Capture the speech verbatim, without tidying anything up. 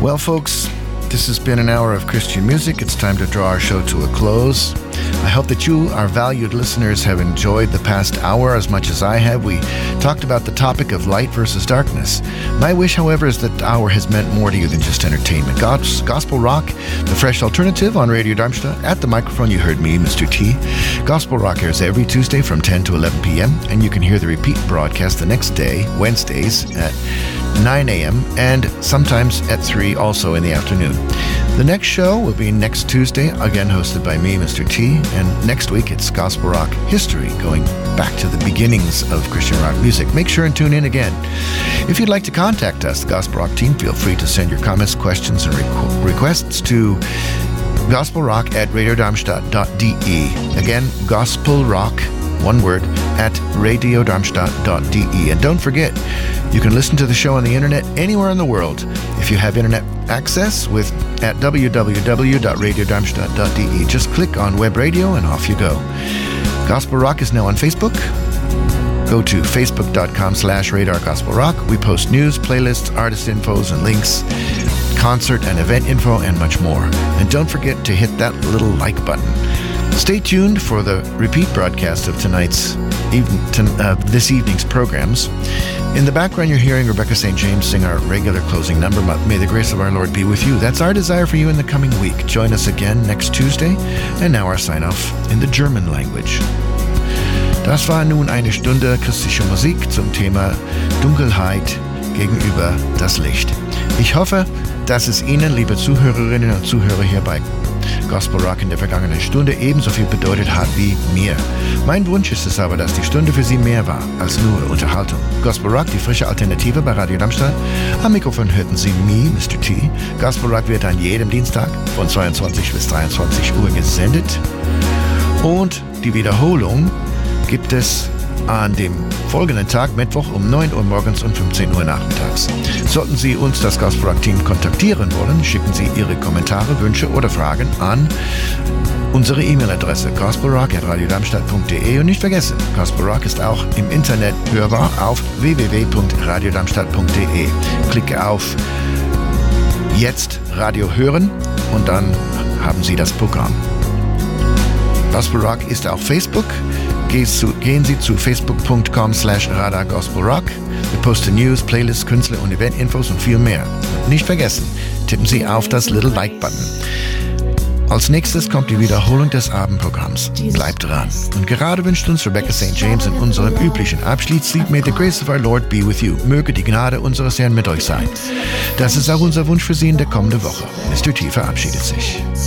Well, folks, this has been an hour of Christian music. It's time to draw our show to a close. I hope that you, our valued listeners, have enjoyed the past hour as much as I have. We talked about the topic of light versus darkness. My wish, however, is that the hour has meant more to you than just entertainment. God's Gospel Rock, the fresh alternative on Radio Darmstadt. At the microphone, you heard me, Mister T. Gospel Rock airs every Tuesday from ten to eleven p.m., and you can hear the repeat broadcast the next day, Wednesdays, at nine a.m., and sometimes at three, also in the afternoon. The next show will be next Tuesday, again hosted by me, Mister T, and next week it's Gospel Rock History, going back to the beginnings of Christian rock music. Make sure and tune in again. If you'd like to contact us, the Gospel Rock team, feel free to send your comments, questions, and requ- requests to gospelrock at radiodarmstadt dot d e. Again, Gospel Rock, one word, at radiodarmstadt dot d e. And don't forget, you can listen to the show on the internet anywhere in the world if you have internet access with at w w w dot radiodarmstadt dot d e. Just click on Web Radio and off you go. Gospel Rock is now on Facebook. Go to facebook.com slash radar gospel rock. We post news, playlists, artist infos, and links, concert and event info, and much more. And don't forget to hit that little like button. Stay tuned for the repeat broadcast of tonight's even, uh, this evening's programs. In the background, you're hearing Rebecca Saint James sing our regular closing number, May the Grace of Our Lord Be With You. That's our desire for you in the coming week. Join us again next Tuesday. And now our sign-off in the German language. Das war nun eine Stunde christliche Musik zum Thema Dunkelheit gegenüber das Licht. Ich hoffe, dass es Ihnen, liebe Zuhörerinnen und Zuhörer hier bei Gospel Rock in der vergangenen Stunde ebenso viel bedeutet hat wie mir. Mein Wunsch ist es aber, dass die Stunde für Sie mehr war als nur Unterhaltung. Gospel Rock, die frische Alternative bei Radio Darmstadt. Am Mikrofon hörten Sie mich, Mister T. Gospel Rock wird an jedem Dienstag von zweiundzwanzig bis dreiundzwanzig Uhr gesendet. Und die Wiederholung gibt es an dem folgenden Tag, Mittwoch, um neun Uhr morgens und fünfzehn Uhr nachmittags. Sollten Sie uns, das Gospel Rock Team, kontaktieren wollen, schicken Sie Ihre Kommentare, Wünsche oder Fragen an unsere E-Mail-Adresse gospelrock at radiodarmstadt punkt d e. Und nicht vergessen, Gospel Rock ist auch im Internet hörbar auf w w w punkt radiodarmstadt punkt d e. Klicke auf Jetzt Radio hören und dann haben Sie das Programm. Gospel Rock ist auch Facebook. Gehen Sie zu facebook.com slash radar gospel rock. Wir posten News, Playlists, Künstler und Eventinfos und viel mehr. Und nicht vergessen, tippen Sie auf das Little Like-Button. Als nächstes kommt die Wiederholung des Abendprogramms. Bleibt dran. Und gerade wünscht uns Rebecca Saint James in unserem üblichen Abschiedslied May the Grace of Our Lord Be With You. Möge die Gnade unseres Herrn mit euch sein. Das ist auch unser Wunsch für Sie in der kommenden Woche. Mister T verabschiedet sich.